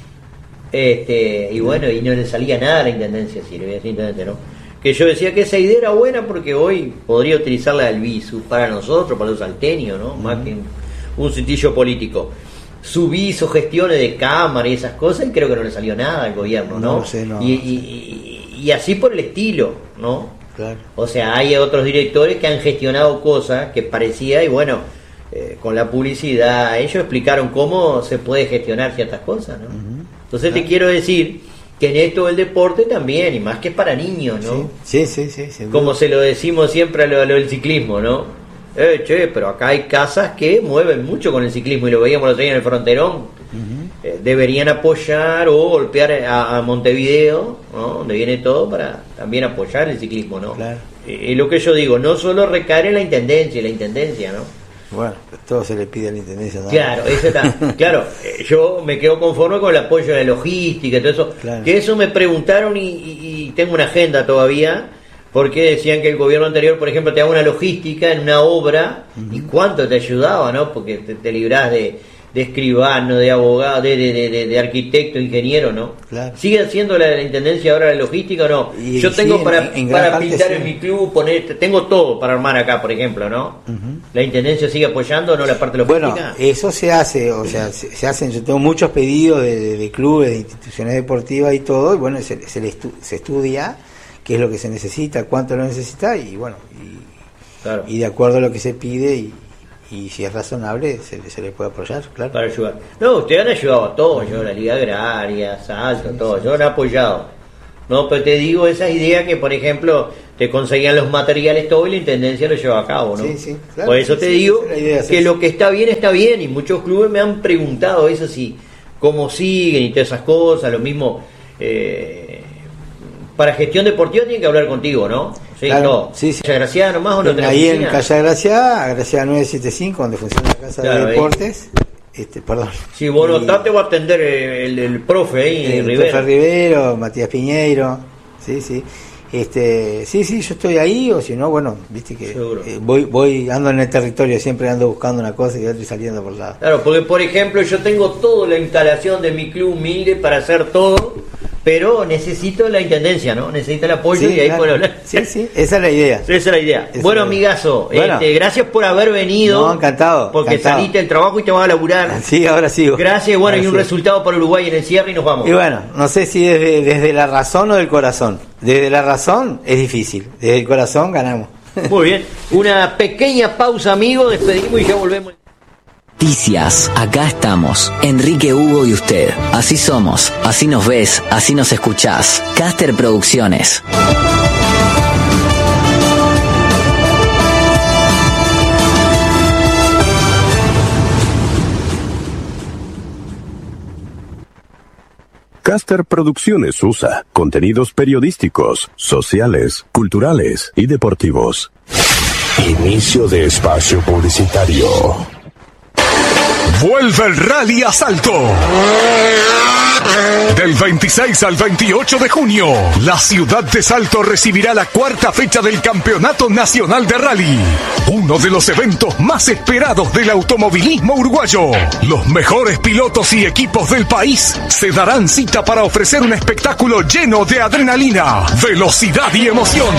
Speaker 2: Este, y bueno, y no le salía nada a la intendencia, si le voy a decir intendente, ¿no? Que yo decía que esa idea era buena porque hoy podría utilizarla del visu para nosotros, para los salteños, ¿no? Más que un, un cintillo político. Su viso, gestiones de cámara y esas cosas, y creo que no le salió nada al gobierno, ¿no?
Speaker 6: No sé, no.
Speaker 2: Y, y, y, y así por el estilo, ¿no?
Speaker 6: Claro.
Speaker 2: O sea, hay otros directores que han gestionado cosas que parecía, y bueno, eh, con la publicidad, ellos explicaron cómo se puede gestionar ciertas cosas, ¿no? Entonces te quiero decir que en esto del deporte también, y más que es para niños, ¿no?
Speaker 6: Sí, sí, sí, sí, sin
Speaker 2: Como
Speaker 6: duda.
Speaker 2: se lo decimos siempre a lo, a lo del ciclismo, ¿no? Eh, che, pero acá hay casas que mueven mucho con el ciclismo, y lo veíamos el otro día en el Fronterón. Eh, deberían apoyar o golpear a, a Montevideo, ¿no? Donde viene todo, para también apoyar el ciclismo, ¿no?
Speaker 6: Claro.
Speaker 2: Y lo que yo digo, no solo recaer en la intendencia, la intendencia, ¿no?
Speaker 6: Bueno, todo se le pide a la intendencia también.
Speaker 2: Claro, eso está. Claro, eh, yo me quedo conforme con el apoyo de la logística y todo eso.
Speaker 6: Claro.
Speaker 2: Que eso me preguntaron y, y- y tengo una agenda todavía, porque decían que el gobierno anterior, por ejemplo, te daba una logística en una obra y cuánto te ayudaba, ¿no? Porque te, te librás de, de escribano, de abogado, de, de, de, de- de arquitecto, ingeniero, ¿no?
Speaker 6: Claro.
Speaker 2: ¿Sigue haciendo la, la intendencia ahora la logística o no?
Speaker 6: Y
Speaker 2: Yo
Speaker 6: sí,
Speaker 2: tengo
Speaker 6: en-
Speaker 2: para,
Speaker 6: en gran
Speaker 2: para
Speaker 6: parte
Speaker 2: pintar
Speaker 6: sí.
Speaker 2: en mi club, poner, tengo todo para armar acá, por ejemplo, ¿no? ¿La intendencia sigue apoyando o no la parte
Speaker 6: Bueno,
Speaker 2: logística?
Speaker 6: eso se hace, o sea, se, se hacen, yo tengo muchos pedidos de, de- de clubes, de instituciones deportivas y todo, y bueno, se, se, le estu- se estudia qué es lo que se necesita, cuánto lo necesita, y bueno, y,
Speaker 2: Claro.
Speaker 6: y de acuerdo a lo que se pide, y y si es razonable se, se le puede apoyar, claro.
Speaker 2: Para ayudar. No, ustedes han ayudado a todos, yo, la Liga Agraria, Salto, sí, todo, sí, yo han apoyado. No, pero te digo esas ideas que, por ejemplo, te conseguían los materiales todo y la Intendencia lo lleva a cabo, ¿no?
Speaker 6: Sí, sí, claro.
Speaker 2: Por eso
Speaker 6: sí,
Speaker 2: te
Speaker 6: sí,
Speaker 2: digo
Speaker 6: es
Speaker 2: que lo que está bien, está bien, y muchos clubes me han preguntado eso, si cómo siguen y todas esas cosas, lo mismo... Eh, para gestión deportiva tienen que hablar contigo, ¿no? Sí,
Speaker 6: claro,
Speaker 2: no.
Speaker 6: Sí, sí.
Speaker 2: ¿Calle Graciada nomás o no tenés
Speaker 6: ahí
Speaker 2: oficina?
Speaker 6: en Calle Graciada, Graciada novecientos setenta y cinco, donde funciona la Casa
Speaker 2: claro,
Speaker 6: de
Speaker 2: ahí.
Speaker 6: Deportes. Este, perdón.
Speaker 2: Si vos
Speaker 6: y,
Speaker 2: no te va a atender el, el profe ahí,
Speaker 6: el
Speaker 2: Rivero.
Speaker 6: profe Rivero, Matías Piñeiro. Sí, sí. Este, sí, sí, yo estoy ahí, o si no, bueno, viste que eh, voy, voy, ando en el territorio, siempre ando buscando una cosa y otra y saliendo por lado.
Speaker 2: Claro, porque por ejemplo yo tengo toda la instalación de mi club humilde para hacer todo, pero necesito la intendencia, ¿no? Necesito el apoyo
Speaker 6: sí,
Speaker 2: y ahí
Speaker 6: claro.
Speaker 2: puedo hablar.
Speaker 6: Sí, sí, esa es la idea.
Speaker 2: Esa es la idea.
Speaker 6: Esa
Speaker 2: bueno,
Speaker 6: es la idea.
Speaker 2: amigazo,
Speaker 6: Bueno.
Speaker 2: Este, gracias por haber venido.
Speaker 6: No, encantado.
Speaker 2: Porque
Speaker 6: encantado.
Speaker 2: saliste del trabajo y te vas a laburar.
Speaker 6: Sí, ahora sigo.
Speaker 2: Gracias, bueno,
Speaker 6: ahora
Speaker 2: y un
Speaker 6: sigo.
Speaker 2: resultado para Uruguay en el cierre y nos vamos.
Speaker 6: Y bueno, no sé si desde, desde la razón o del corazón. Desde la razón es difícil, desde el corazón ganamos.
Speaker 2: Muy bien, una pequeña pausa, amigo, despedimos y ya volvemos.
Speaker 3: Noticias, acá estamos, Enrique Hugo y usted. Así somos, así nos ves, así nos escuchás. Caster Producciones.
Speaker 4: Caster Producciones U S A, contenidos periodísticos, sociales, culturales y deportivos. Inicio de espacio publicitario.
Speaker 5: Vuelve el Rally a Salto. Del veintiséis al veintiocho de junio, la ciudad de Salto recibirá la cuarta fecha del Campeonato Nacional de Rally, uno de los eventos más esperados del automovilismo uruguayo. Los mejores pilotos y equipos del país se darán cita para ofrecer un espectáculo lleno de adrenalina, velocidad y emoción.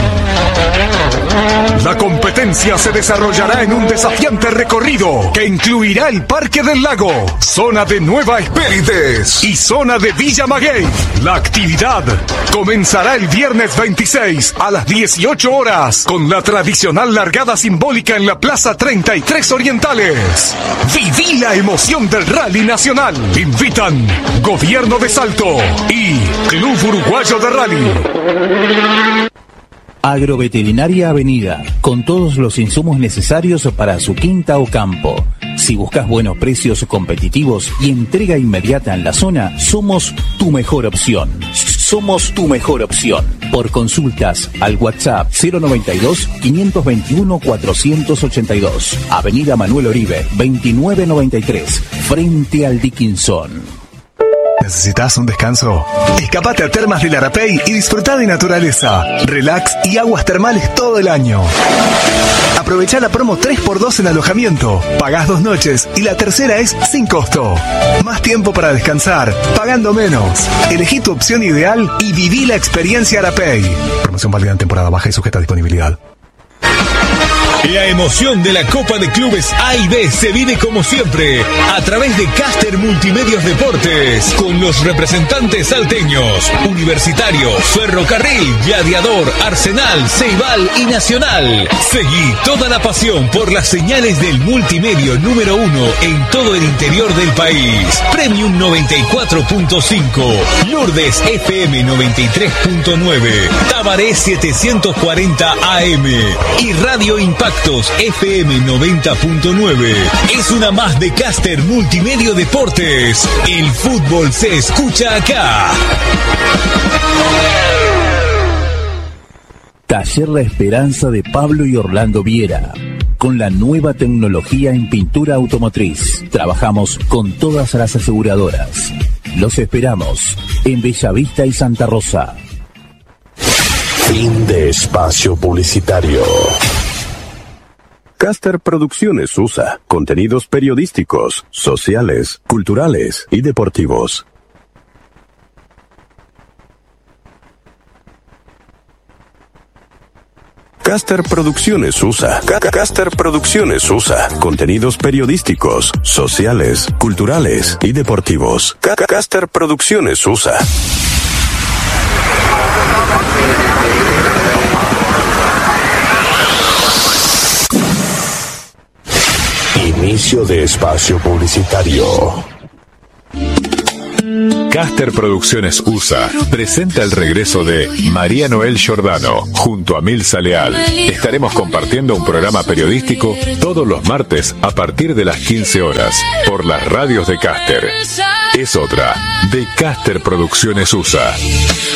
Speaker 5: La competencia se desarrollará en un desafiante recorrido que incluirá el Parque del Lago, zona de Nueva Espérides y zona de Villa Maguey. La actividad comenzará el viernes veintiséis a las dieciocho horas con la tradicional largada simbólica en la Plaza treinta y tres Orientales. Viví la emoción del Rally Nacional. Invitan Gobierno de Salto y Club Uruguayo de Rally.
Speaker 7: Agroveterinaria Avenida, con todos los insumos necesarios para su quinta o campo. Si buscas buenos precios competitivos y entrega inmediata en la zona, somos tu mejor opción. Somos tu mejor opción. Por consultas al WhatsApp cero noventa y dos, quinientos veintiuno, cuatrocientos ochenta y dos. Avenida Manuel Oribe, veintinueve noventa y tres, frente al Dickinson.
Speaker 5: ¿Necesitas un descanso? Escapate a Termas del Arapey y disfruta de naturaleza, relax y aguas termales todo el año. Aprovecha la promo tres por dos en alojamiento. Pagás dos noches y la tercera es sin costo. Más tiempo para descansar, pagando menos. Elegí tu opción ideal y viví la experiencia Arapey. Promoción válida en temporada baja y sujeta a disponibilidad.
Speaker 8: La emoción de la Copa de Clubes A y B se vive como siempre a través de Caster Multimedios Deportes con los representantes salteños, Universitario, Ferrocarril, Gladiador, Arsenal, Ceibal y Nacional. Seguí toda la pasión por las señales del multimedio número uno en todo el interior del país. Premium noventa y cuatro punto cinco, Lourdes F M noventa y tres punto nueve, Tabaré setecientos cuarenta A M y Radio Impacto F M noventa punto nueve. Es una más de Caster Multimedio Deportes. El fútbol se escucha acá.
Speaker 7: Taller La Esperanza de Pablo y Orlando Viera. Con la nueva tecnología en pintura automotriz, trabajamos con todas las aseguradoras. Los esperamos en Bellavista y Santa Rosa.
Speaker 4: Fin de espacio publicitario. Caster Producciones U S A, contenidos periodísticos, sociales, culturales y deportivos. Caster Producciones U S A. Caster Producciones U S A. Contenidos periodísticos, sociales, culturales y deportivos. Caster Producciones U S A. Inicio de espacio publicitario.
Speaker 8: Caster Producciones U S A presenta el regreso de María Noel Giordano junto a Milza Leal. Estaremos compartiendo un programa periodístico todos los martes a partir de las quince horas por las radios de Caster. Es otra de Caster Producciones U S A.